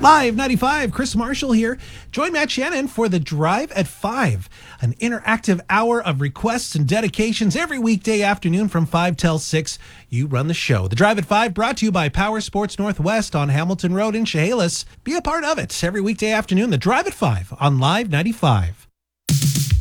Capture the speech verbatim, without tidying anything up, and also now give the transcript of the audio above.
Live ninety-five, Chris Marshall here. Join Matt Shannon for the Drive at five, an interactive hour of requests and dedications every weekday afternoon from five till six. You run the show. The Drive at five brought to you by Power Sports Northwest on Hamilton Road in Chehalis. Be a part of it every weekday afternoon. The Drive at five on Live ninety-five.